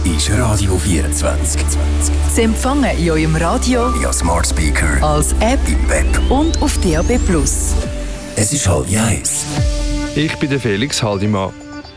ist Radio 24. Sie empfangen in eurem Radio, via Smart Speaker, als App im Web und auf DAB+. Es ist 12:30. Ich bin der Felix Haldimann.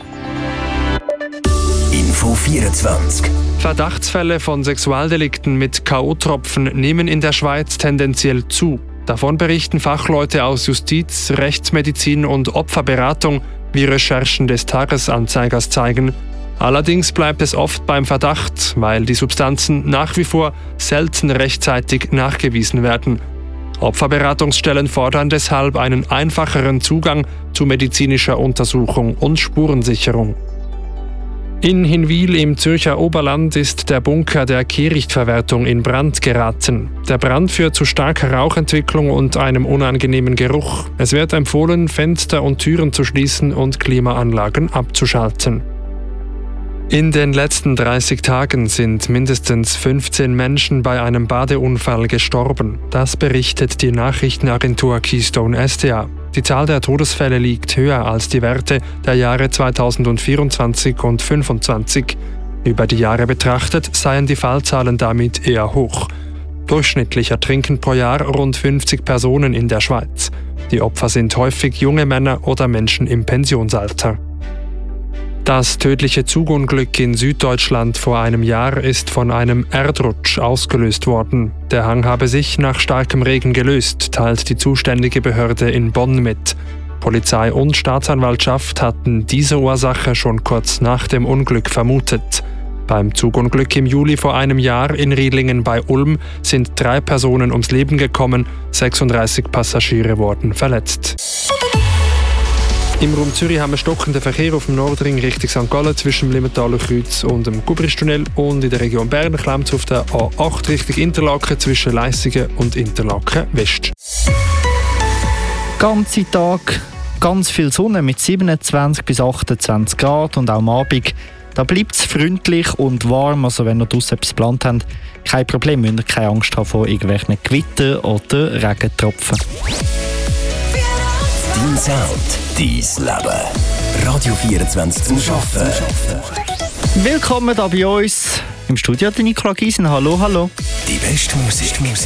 Info 24. Verdachtsfälle von Sexualdelikten mit K.O.-Tropfen nehmen in der Schweiz tendenziell zu. Davon berichten Fachleute aus Justiz, Rechtsmedizin und Opferberatung, wie Recherchen des Tagesanzeigers zeigen. Allerdings bleibt es oft beim Verdacht, weil die Substanzen nach wie vor selten rechtzeitig nachgewiesen werden. Opferberatungsstellen fordern deshalb einen einfacheren Zugang zu medizinischer Untersuchung und Spurensicherung. In Hinwil im Zürcher Oberland ist der Bunker der Kehrichtverwertung in Brand geraten. Der Brand führt zu starker Rauchentwicklung und einem unangenehmen Geruch. Es wird empfohlen, Fenster und Türen zu schließen und Klimaanlagen abzuschalten. In den letzten 30 Tagen sind mindestens 15 Menschen bei einem Badeunfall gestorben. Das berichtet die Nachrichtenagentur Keystone SDA. Die Zahl der Todesfälle liegt höher als die Werte der Jahre 2024 und 2025. Über die Jahre betrachtet seien die Fallzahlen damit eher hoch. Durchschnittlich ertrinken pro Jahr rund 50 Personen in der Schweiz. Die Opfer sind häufig junge Männer oder Menschen im Pensionsalter. Das tödliche Zugunglück in Süddeutschland vor einem Jahr ist von einem Erdrutsch ausgelöst worden. Der Hang habe sich nach starkem Regen gelöst, teilt die zuständige Behörde in Bonn mit. Polizei und Staatsanwaltschaft hatten diese Ursache schon kurz nach dem Unglück vermutet. Beim Zugunglück im Juli vor einem Jahr in Riedlingen bei Ulm sind 3 Personen ums Leben gekommen, 36 Passagiere wurden verletzt. Im Raum Zürich haben wir stockenden Verkehr auf dem Nordring Richtung St. Gallen zwischen dem Limmertaler Kreuz und dem Gubristunnel und in der Region Bern klemmt es auf der A8 Richtung Interlaken zwischen Leissigen und Interlaken West. Ganze Tag ganz viel Sonne mit 27 bis 28 Grad und auch am Abend. Da bleibt es freundlich und warm, also wenn ihr draussen etwas geplant habt, kein Problem, müsst ihr keine Angst haben vor irgendwelchen Gewitter oder Regentropfen. Dein Sound, dein Leben. Radio 24 zum Arbeiten. Willkommen hier bei uns im Studio, Nicola Gysin. Hallo, hallo. Die beste Musik